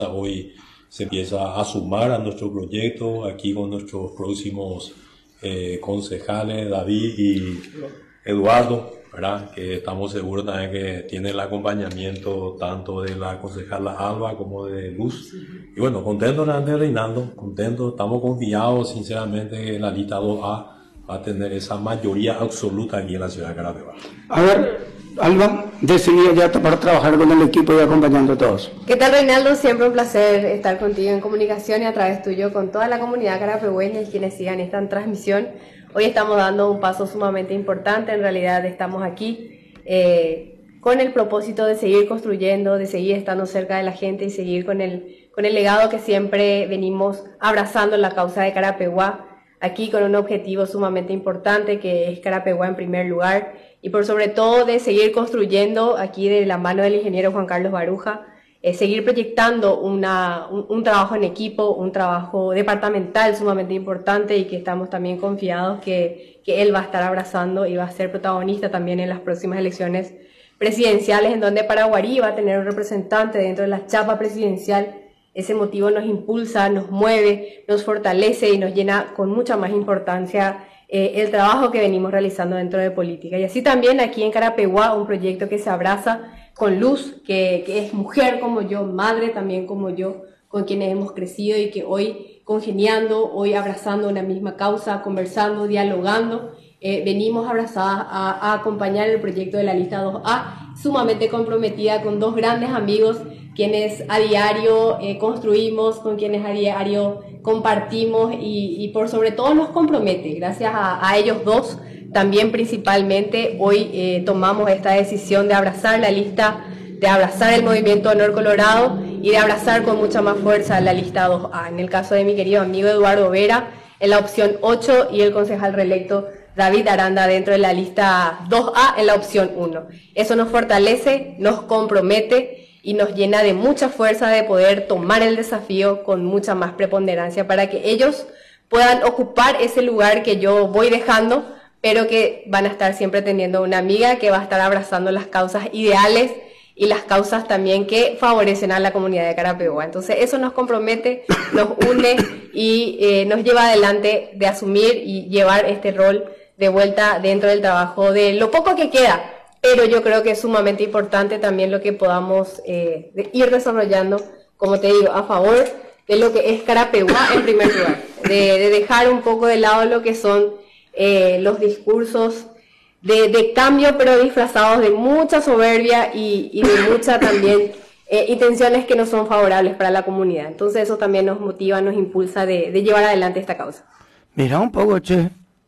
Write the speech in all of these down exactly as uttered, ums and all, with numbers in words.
hoy se empieza a sumar a nuestro proyecto, aquí con nuestros próximos eh, concejales, David y Eduardo, ¿verdad? Que estamos seguros también que tiene el acompañamiento tanto de la concejala Alba como de Luz. Y bueno, contentos de Reinaldo, contentos, estamos confiados sinceramente que la lista dos A va a tener esa mayoría absoluta aquí en la ciudad de Carapeguá. A ver, Alba, decidí ya para trabajar con el equipo y acompañando a todos. ¿Qué tal, Reinaldo? Siempre un placer estar contigo en comunicación y a través tuyo con toda la comunidad carapehueña y quienes sigan esta transmisión. Hoy estamos dando un paso sumamente importante, en realidad estamos aquí eh, con el propósito de seguir construyendo, de seguir estando cerca de la gente y seguir con el, con el legado que siempre venimos abrazando en la causa de Carapeguá, aquí con un objetivo sumamente importante que es Carapeguá en primer lugar y por sobre todo de seguir construyendo aquí de la mano del ingeniero Juan Carlos Baruja, Eh, seguir proyectando una, un, un trabajo en equipo, un trabajo departamental sumamente importante y que estamos también confiados que, que él va a estar abrazando y va a ser protagonista también en las próximas elecciones presidenciales, en donde Paraguarí va a tener un representante dentro de la chapa presidencial. Ese motivo nos impulsa, nos mueve, nos fortalece y nos llena con mucha más importancia eh, el trabajo que venimos realizando dentro de política. Y así también aquí en Carapeguá, un proyecto que se abraza con Luz, que, que es mujer como yo, madre también como yo, con quienes hemos crecido y que hoy congeniando, hoy abrazando una misma causa, conversando, dialogando, eh, venimos abrazadas a, a acompañar el proyecto de la lista dos A, sumamente comprometida con dos grandes amigos, quienes a diario eh, construimos, con quienes a diario compartimos y, y por sobre todo nos compromete. Gracias a, a ellos dos, también principalmente hoy eh, tomamos esta decisión de abrazar la lista, de abrazar el movimiento Honor Colorado y de abrazar con mucha más fuerza la lista dos A. En el caso de mi querido amigo Eduardo Vera, en la opción ocho y el concejal reelecto David Aranda dentro de la lista dos A en la opción uno. Eso nos fortalece, nos compromete y nos llena de mucha fuerza de poder tomar el desafío con mucha más preponderancia para que ellos puedan ocupar ese lugar que yo voy dejando, pero que van a estar siempre teniendo una amiga que va a estar abrazando las causas ideales y las causas también que favorecen a la comunidad de Carapeguá. Entonces eso nos compromete, nos une y eh, nos lleva adelante de asumir y llevar este rol de vuelta dentro del trabajo de lo poco que queda, pero yo creo que es sumamente importante también lo que podamos eh, de ir desarrollando, como te digo, a favor de lo que es Carapeguá en primer lugar, de, de dejar un poco de lado lo que son Eh, los discursos de, de cambio, pero disfrazados de mucha soberbia y, y de mucha también eh, intenciones que no son favorables para la comunidad. Entonces eso también nos motiva, nos impulsa de, de llevar adelante esta causa. Mira un poco, che.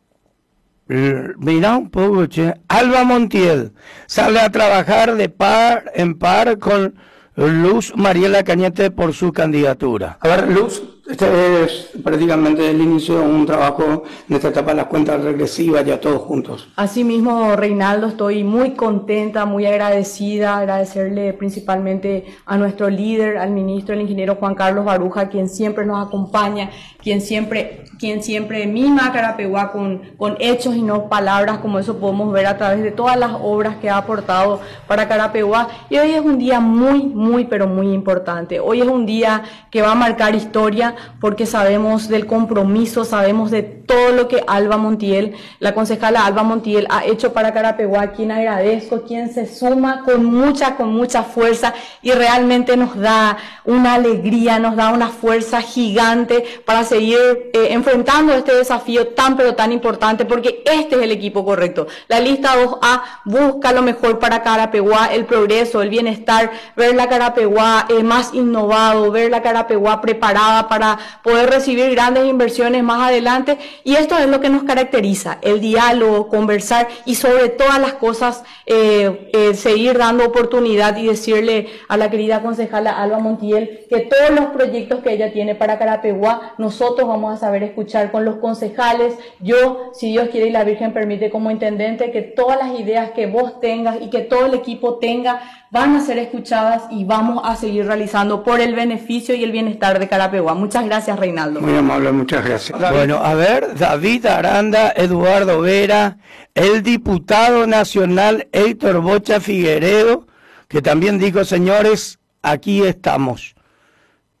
Mira un poco, che. Alba Montiel sale a trabajar de par en par con Luz Mariela Cañete por su candidatura. A ver, Luz, este es prácticamente el inicio de un trabajo en esta etapa de las cuentas regresivas, ya todos juntos. Asimismo, Reinaldo, estoy muy contenta, muy agradecida, agradecerle principalmente a nuestro líder, al ministro, el ingeniero Juan Carlos Baruja, quien siempre nos acompaña, quien siempre, quien siempre mima a Carapeguá con, con hechos y no palabras, como eso podemos ver a través de todas las obras que ha aportado para Carapeguá. Y hoy es un día muy, muy, pero muy importante. Hoy es un día que va a marcar historia, porque sabemos del compromiso, sabemos de todo lo que Alba Montiel, la concejala Alba Montiel, ha hecho para Carapeguá, a quien agradezco, quien se suma con mucha, con mucha fuerza y realmente nos da una alegría, nos da una fuerza gigante para seguir eh, enfrentando este desafío tan, pero tan importante, porque este es el equipo correcto. La lista dos A busca lo mejor para Carapeguá, el progreso, el bienestar, ver la Carapeguá eh, más innovado, ver la Carapeguá preparada para poder recibir grandes inversiones más adelante, y esto es lo que nos caracteriza, el diálogo, conversar y sobre todas las cosas eh, eh, seguir dando oportunidad y decirle a la querida concejala Alba Montiel que todos los proyectos que ella tiene para Carapeguá nosotros vamos a saber escuchar con los concejales, yo, si Dios quiere y la Virgen permite, como intendente, que todas las ideas que vos tengas y que todo el equipo tenga van a ser escuchadas y vamos a seguir realizando por el beneficio y el bienestar de Carapeguá. Muchas gracias, Reinaldo. Muy amable, muchas gracias. Bueno, a ver, David Aranda, Eduardo Vera, el diputado nacional Héctor Bocha Figueredo, que también dijo, señores, aquí estamos.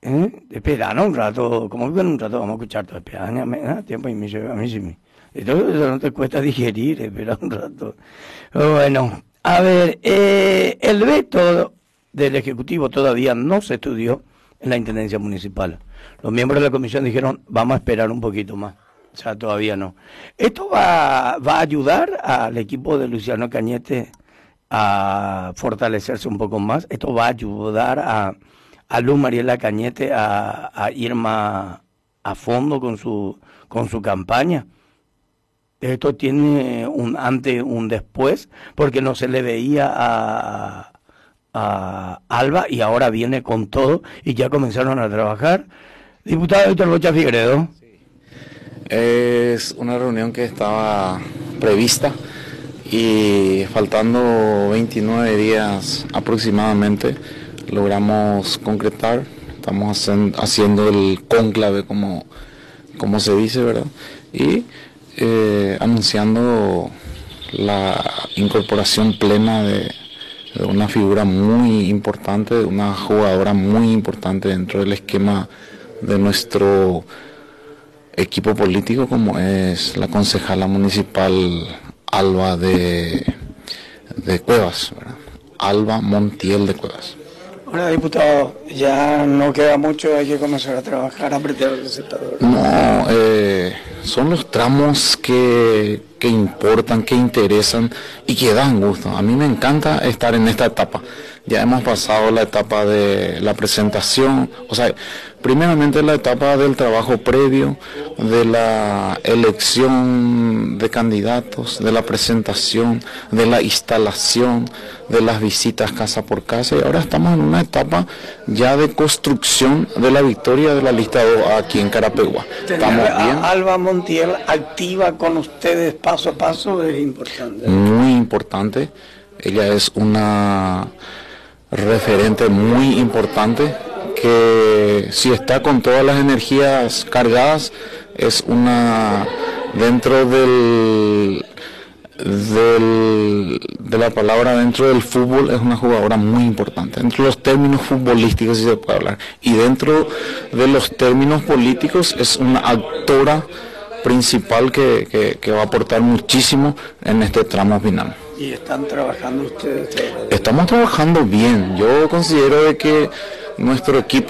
¿Eh? Espera, un rato, como que en un rato vamos a escuchar todo. Espera, me da tiempo y me lleva, a mí sí me... Entonces, eso no te cuesta digerir, espera un rato. Bueno, a ver, eh, el veto del Ejecutivo todavía no se estudió en la Intendencia Municipal. Los miembros de la comisión dijeron, vamos a esperar un poquito más. O sea, todavía no. ¿Esto va, va a ayudar al equipo de Luciano Cañete a fortalecerse un poco más? ¿Esto va a ayudar a, a Luz Mariela Cañete a, a ir más a fondo con su, con su campaña? Esto tiene un antes, un después, porque no se le veía a, a Alba y ahora viene con todo y ya comenzaron a trabajar. Diputado Víctor Rocha Figueredo. Es una reunión que estaba prevista y faltando veintinueve días aproximadamente logramos concretar. Estamos haciendo el cónclave, como, como se dice, ¿verdad? Y eh, anunciando la incorporación plena de, de una figura muy importante, de una jugadora muy importante dentro del esquema de nuestro equipo político, como es la concejala municipal Alba de, de Cuevas, ¿verdad? Alba Montiel de Cuevas. Ahora, diputado, ya no queda mucho, hay que comenzar a trabajar, a apretar el sector. No, eh, son los tramos que, que importan, que interesan y que dan gusto. A mí me encanta estar en esta etapa. Ya hemos pasado la etapa de la presentación, o sea, primeramente la etapa del trabajo previo, de la elección de candidatos, de la presentación, de la instalación, de las visitas casa por casa, y ahora estamos en una etapa ya de construcción de la victoria de la lista dos aquí en Carapegua. Estamos bien. Alba Montiel activa con ustedes paso a paso es importante. Muy importante, ella es una referente muy importante que si está con todas las energías cargadas es una dentro del, del de la palabra dentro del fútbol es una jugadora muy importante dentro de los términos futbolísticos, si se puede hablar, y dentro de los términos políticos es una actora principal que, que, que va a aportar muchísimo en este tramo final. ¿Y están trabajando ustedes? Estamos trabajando bien. Yo considero de que nuestro equipo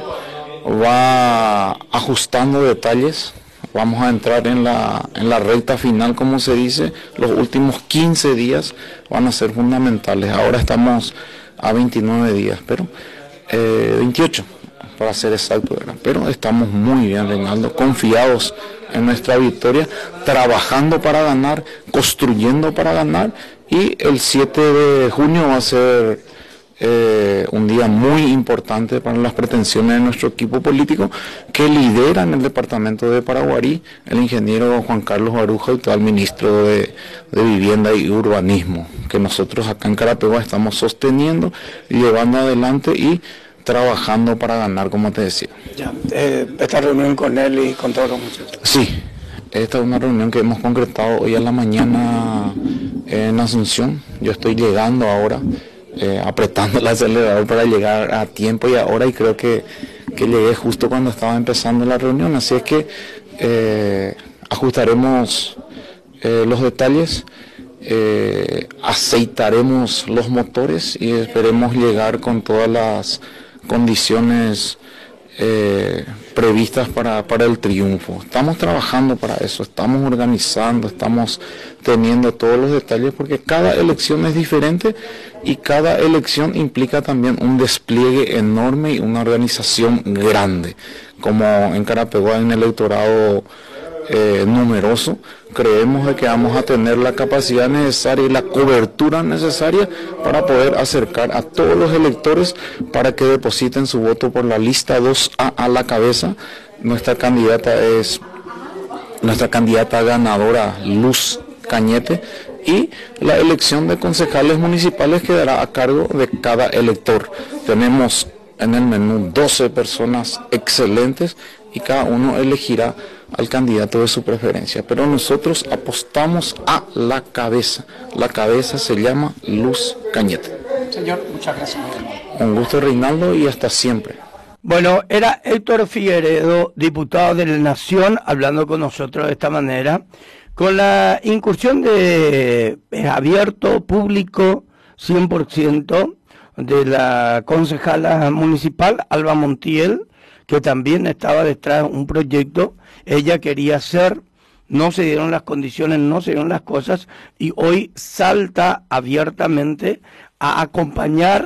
va ajustando detalles. Vamos a entrar en la, en la recta final, como se dice. Los últimos quince días van a ser fundamentales. Ahora estamos a veintinueve días, pero eh, veintiocho para ser exacto, ¿verdad? Pero estamos muy bien, Reinaldo, confiados en nuestra victoria, trabajando para ganar, construyendo para ganar, y el siete de junio va a ser eh, un día muy importante para las pretensiones de nuestro equipo político, que lidera en el departamento de Paraguarí el ingeniero Juan Carlos Baruja, actual ministro de, de Vivienda y Urbanismo, que nosotros acá en Carapegua estamos sosteniendo, llevando adelante y trabajando para ganar, como te decía. Ya, eh, esta reunión con él y con todos los muchachos. Sí, esta es una reunión que hemos concretado hoy a la mañana en Asunción. Yo estoy llegando ahora, eh, apretando el acelerador para llegar a tiempo y ahora, y creo que, que llegué justo cuando estaba empezando la reunión, así es que eh, ajustaremos eh, los detalles. Eh, aceitaremos los motores y esperemos llegar con todas las condiciones eh, previstas para, para el triunfo. Estamos trabajando para eso, estamos organizando, estamos teniendo todos los detalles, porque cada elección es diferente y cada elección implica también un despliegue enorme y una organización grande. Como en Carapegua, en el electorado Eh, numeroso, creemos de que vamos a tener la capacidad necesaria y la cobertura necesaria para poder acercar a todos los electores para que depositen su voto por la lista dos A a la cabeza. Nuestra candidata es nuestra candidata ganadora, Luz Cañete, y la elección de concejales municipales quedará a cargo de cada elector. Tenemos en el menú doce personas excelentes y cada uno elegirá al candidato de su preferencia, pero nosotros apostamos a la cabeza. La cabeza se llama Luz Cañete. Señor, muchas gracias. Un gusto, Reinaldo, y hasta siempre. Bueno, era Héctor Figueredo, diputado de la Nación, hablando con nosotros de esta manera, con la incursión de eh, abierto, público, cien por ciento, de la concejala municipal, Alba Montiel, que también estaba detrás de un proyecto. Ella quería hacer, no se dieron las condiciones, no se dieron las cosas, y hoy salta abiertamente a acompañar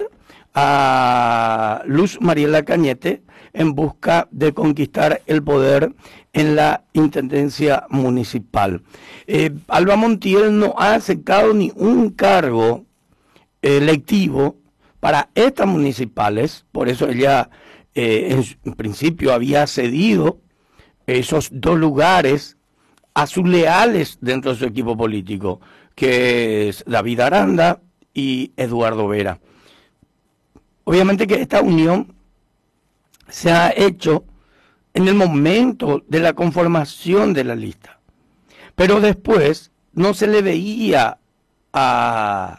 a Luz Mariela Cañete en busca de conquistar el poder en la Intendencia Municipal. Eh, Alba Montiel no ha aceptado ni un cargo electivo para estas municipales, por eso ella eh, en, en principio había cedido esos dos lugares a sus leales dentro de su equipo político, que es David Aranda y Eduardo Vera. Obviamente que esta unión se ha hecho en el momento de la conformación de la lista, pero después no se le veía a,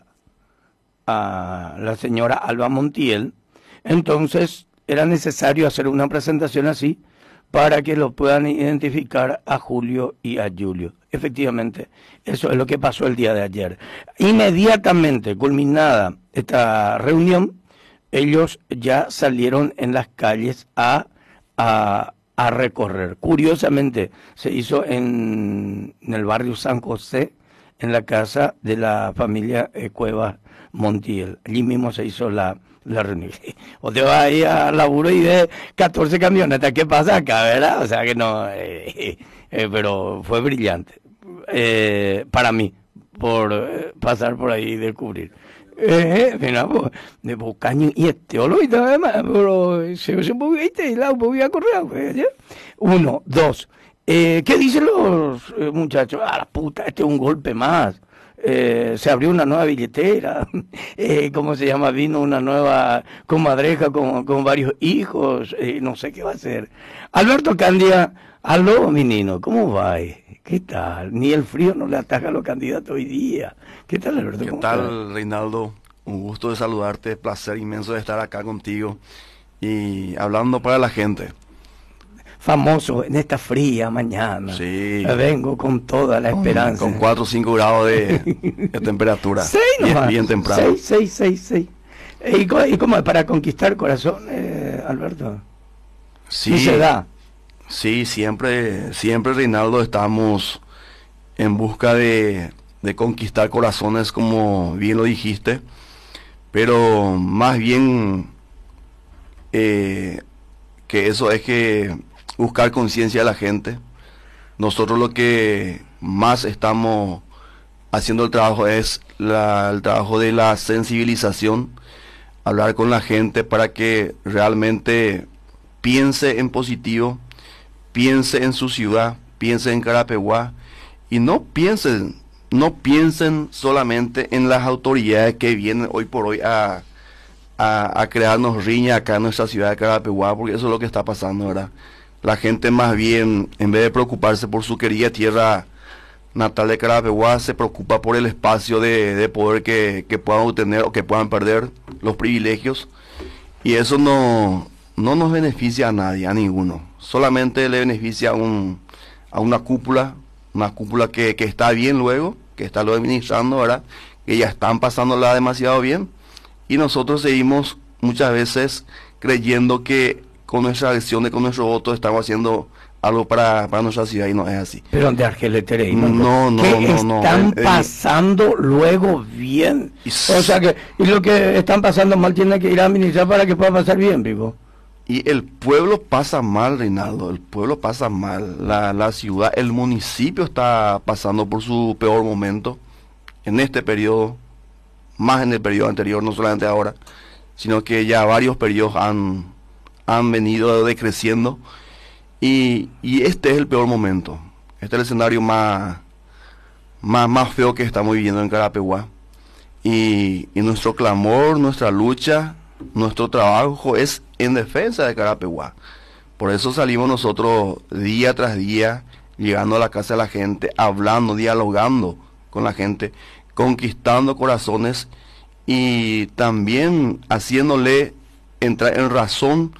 a la señora Alba Montiel, entonces era necesario hacer una presentación así para que lo puedan identificar a Julio y a Julio. Efectivamente, eso es lo que pasó el día de ayer. Inmediatamente culminada esta reunión, ellos ya salieron en las calles a, a, a recorrer. Curiosamente, se hizo en, en el barrio San José, en la casa de la familia eh, Cuevas Montiel. Allí mismo se hizo la, la reunión. O te vas ahí al laburo y ves catorce camionetas. ¿Qué pasa acá, verdad? O sea que no... Eh, eh, pero fue brillante. Eh, para mí, por eh, pasar por ahí y descubrir. Eh, mira, pues, de Bocaño y Esteolo y todo demás, pero se se moviste y la voy a correr. Uno, dos. Eh, ¿Qué dicen los eh, muchachos? Ah, la puta, este es un golpe más. Eh, se abrió una nueva billetera. Eh, ¿Cómo se llama? Vino una nueva comadreja con, con varios hijos. Eh, no sé qué va a hacer. Alberto Candia, aló, mi nino, ¿cómo va? ¿Qué tal? Ni el frío no le ataca a los candidatos hoy día. ¿Qué tal, Alberto? ¿Qué tal, estás? Reinaldo? Un gusto de saludarte, placer inmenso de estar acá contigo y hablando para la gente. Famoso en esta fría mañana. Sí. Vengo con toda la esperanza. Con cuatro o cinco grados de, de temperatura. Seis nomás. Bien, bien temprano. Seis, seis, seis, seis. ¿Y cómo, y cómo es para conquistar corazón, eh, Alberto? Sí. ¿Y se da? Sí, siempre, siempre, Reinaldo, estamos en busca de, de conquistar corazones, como bien lo dijiste, pero más bien eh, que eso es que buscar conciencia de la gente. Nosotros lo que más estamos haciendo el trabajo es la, el trabajo de la sensibilización, hablar con la gente para que realmente piense en positivo, piense en su ciudad, piense en Carapeguá y no piensen, no piensen solamente en las autoridades que vienen hoy por hoy a, a, a crearnos riña acá en nuestra ciudad de Carapeguá, porque eso es lo que está pasando, ¿verdad? La gente más bien, en vez de preocuparse por su querida tierra natal de Carapeguá, se preocupa por el espacio de, de poder que, que puedan obtener o que puedan perder, los privilegios, y eso no, no nos beneficia a nadie, a ninguno. Solamente le beneficia a, un, a una cúpula, una cúpula que, que está bien luego, que está lo administrando, ¿verdad? Que ya están pasándola demasiado bien, y nosotros seguimos muchas veces creyendo que con nuestra acción, con nuestro voto, estamos haciendo algo para, para nuestra ciudad, y no es así. Pero de Argelete, no, no, no, ¿qué no, no, están eh, pasando eh, luego bien? Y, o sea que, y lo que están pasando mal tiene que ir a administrar para que pueda pasar bien, vivo. Y el pueblo pasa mal, Reinaldo, el pueblo pasa mal, la, la ciudad, el municipio está pasando por su peor momento en este periodo, más en el periodo anterior, no solamente ahora, sino que ya varios periodos han, han venido decreciendo, y, y este es el peor momento, este es el escenario más, más, más feo que estamos viviendo en Carapeguá, y, y nuestro clamor, nuestra lucha, nuestro trabajo es en defensa de Carapeguá. Por eso salimos nosotros día tras día, llegando a la casa de la gente, hablando, dialogando con la gente, conquistando corazones y también haciéndole entrar en razón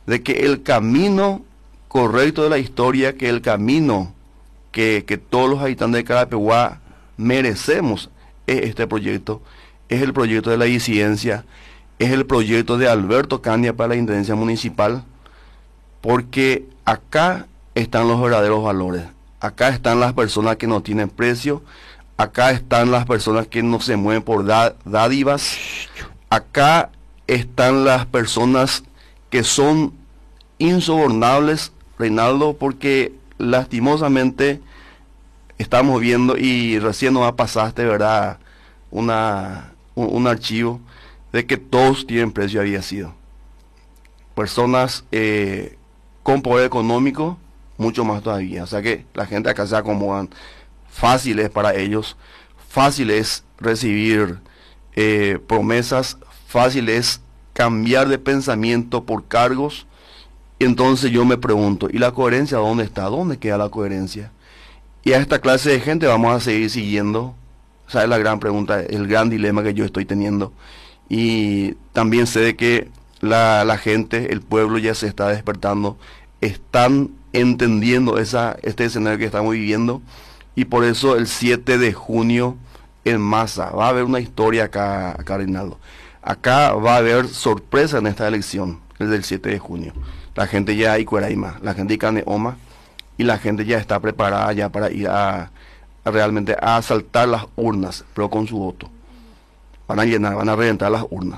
de que el camino correcto de la historia, que el camino que, que todos los habitantes de Carapeguá merecemos es este proyecto, es el proyecto de la disidencia, es el proyecto de Alberto Candia para la Intendencia Municipal, porque acá están los verdaderos valores, acá están las personas que no tienen precio, acá están las personas que no se mueven por da- dádivas, acá están las personas que son insobornables, Reinaldo, porque lastimosamente estamos viendo, y recién nos pasaste, ¿verdad?, una, un, un archivo de que todos tienen precio, había sido. Personas eh, con poder económico, mucho más todavía. O sea que la gente acá se acomodan. Fácil es para ellos, fácil es recibir eh, promesas, fácil es cambiar de pensamiento por cargos. Entonces yo me pregunto, ¿y la coherencia dónde está? ¿Dónde queda la coherencia? Y a esta clase de gente vamos a seguir siguiendo. Esa es la gran pregunta, el gran dilema que yo estoy teniendo. Y también sé de que la, la gente, el pueblo ya se está despertando, están entendiendo esa, este escenario que estamos viviendo, y por eso el siete de junio en masa va a haber una historia acá, acá, Reinaldo. Acá va a haber sorpresa en esta elección, el del siete de junio. La gente ya hay cueraima, la gente y oma, y la gente ya está preparada ya para ir a, a realmente a asaltar las urnas, pero con su voto. Van a llenar, van a reventar las urnas.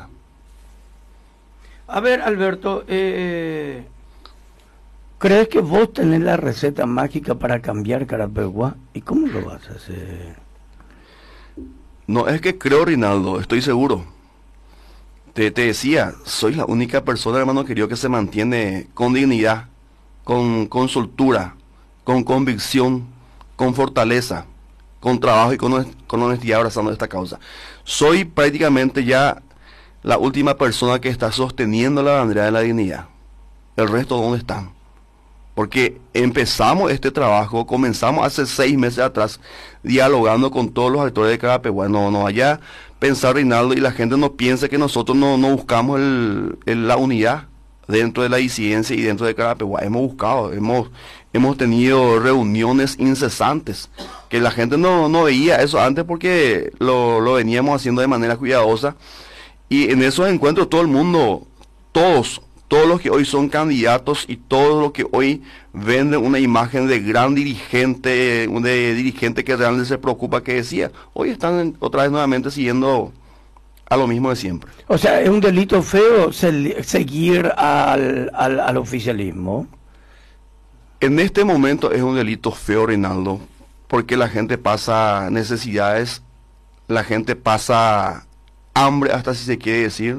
A ver, Alberto, eh, ¿crees que vos tenés la receta mágica para cambiar Carapeguá? ¿Y cómo lo vas a hacer? No es que creo, Reinaldo, estoy seguro. Te, te decía, soy la única persona, hermano querido, que se mantiene con dignidad, con, con soltura, con convicción, con fortaleza, con trabajo y con, con honestidad abrazando esta causa. Soy prácticamente ya la última persona que está sosteniendo la bandera de la dignidad. El resto, ¿dónde están? Porque empezamos este trabajo, comenzamos hace seis meses atrás, dialogando con todos los actores de Carapeguá. No, no vaya pensar, Reinaldo, y la gente no piensa que nosotros no, no buscamos el, el, la unidad dentro de la disidencia y dentro de Carapeguá. Hemos buscado, hemos, hemos tenido reuniones incesantes, que la gente no, no veía eso antes porque lo, lo veníamos haciendo de manera cuidadosa. Y en esos encuentros todo el mundo, todos, todos los que hoy son candidatos y todos los que hoy venden una imagen de gran dirigente, un de dirigente que realmente se preocupa, que decía, hoy están en, otra vez nuevamente siguiendo a lo mismo de siempre. O sea, es un delito feo se, seguir al, al, al oficialismo. En este momento es un delito feo, Reinaldo, porque la gente pasa necesidades, la gente pasa hambre, hasta si se quiere decir,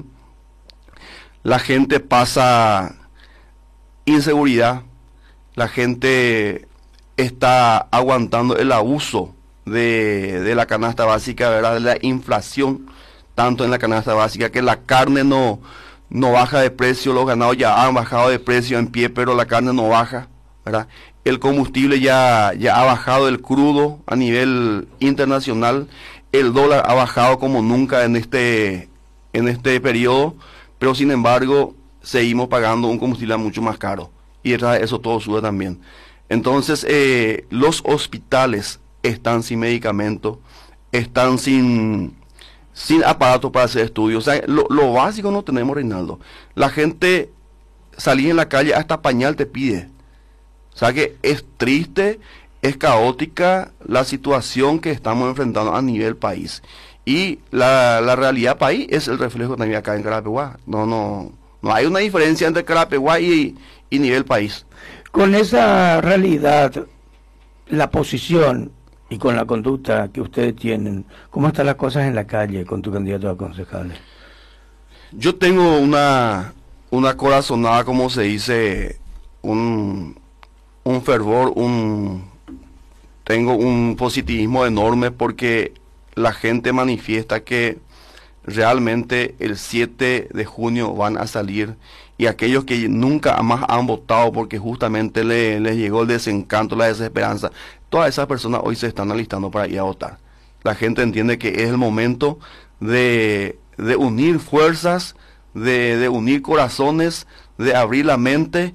la gente pasa inseguridad, la gente está aguantando el abuso de, de la canasta básica, ¿verdad?, de la inflación, tanto en la canasta básica, que la carne no, no baja de precio, los ganados ya han bajado de precio en pie, pero la carne no baja, ¿verdad? El combustible ya, ya ha bajado, el crudo a nivel internacional, el dólar ha bajado como nunca en este, en este periodo, pero sin embargo seguimos pagando un combustible mucho más caro, y eso todo sube también. Entonces eh, los hospitales están sin medicamentos, están sin, sin aparatos para hacer estudios. O sea, lo, lo básico no tenemos, Reinaldo. La gente salir en la calle hasta pañal te pide. O sea que es triste, es caótica la situación que estamos enfrentando a nivel país. Y la, la realidad país es el reflejo también acá en Carapeguá. No, no, no hay una diferencia entre Carapeguá y, y nivel país. Con esa realidad, la posición y con la conducta que ustedes tienen, ¿cómo están las cosas en la calle con tu candidato a concejales? Yo tengo una, una corazonada, como se dice, un, un fervor, un, tengo un positivismo enorme porque la gente manifiesta que realmente el siete de junio van a salir, y aquellos que nunca más han votado porque justamente les le llegó el desencanto, la desesperanza, todas esas personas hoy se están alistando para ir a votar. La gente entiende que es el momento de, de unir fuerzas, de, de unir corazones, de abrir la mente